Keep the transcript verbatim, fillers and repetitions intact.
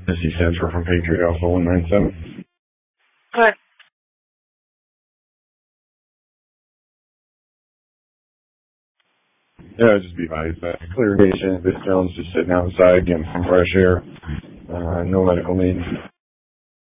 S C stands for from Patriot Alpha one nine seven. Good. Yeah, just be advised that clear patient. This Jones just sitting outside getting some fresh air. Uh, no medical needs.